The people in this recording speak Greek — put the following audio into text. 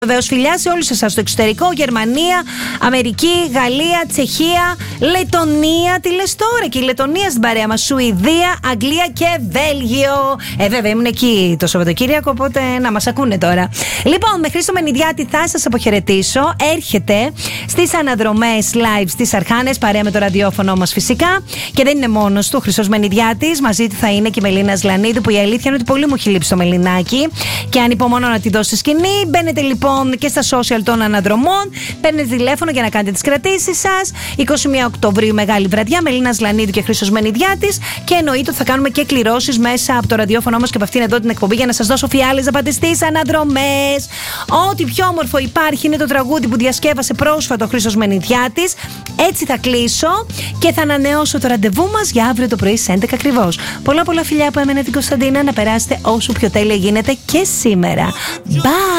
Βεβαίως, φιλιά σε όλους εσάς στο εξωτερικό, Γερμανία, Αμερική, Γαλλία, Τσεχία, Λετονία. Τι λες τώρα, και η Λετονία στην παρέα μας, Σουηδία, Αγγλία και Βέλγιο. Βέβαια, ήμουν εκεί το Σαββατοκύριακο, οπότε να μας ακούνε τώρα. Λοιπόν, με Χρήστο Μενιδιάτη θα σας αποχαιρετήσω. Έρχεται στις αναδρομές live στις Αρχάνες, παρέα με το ραδιόφωνο μας φυσικά. Και δεν είναι μόνος του ο Χρήστος Μενιδιάτης, μαζί του θα είναι και η Μελίνα Σλανίδου, που η αλήθεια είναι ότι πολύ μου έχει λείψει το Μελινάκι και ανυπομονώ να τη δώσει σκηνή. Μπαίνετε λοιπόν και στα social των αναδρομών, παίρνετε τηλέφωνο για να κάνετε τις κρατήσεις σας. 21 Οκτωβρίου, μεγάλη βραδιά, Μελίνα Σλανίδου και Χρήστος Μενιδιάτης. Και εννοείται ότι θα κάνουμε και κληρώσεις μέσα από το ραδιόφωνο μας και από αυτήν εδώ την εκπομπή, για να σας δώσω φιάλες να πάτε στις αναδρομές. Ό,τι πιο όμορφο υπάρχει είναι το τραγούδι που διασκεύασε πρόσφατα ο Χρήστος Μενιδιάτης. Έτσι θα κλείσω και θα ανανεώσω το ραντεβού μας για αύριο το πρωί στις 11 ακριβώς. Πολλά φιλιά από εμένα την Κωνσταντίνα, να περάσετε όσο πιο τέλεια γίνεται και σήμερα. Bye!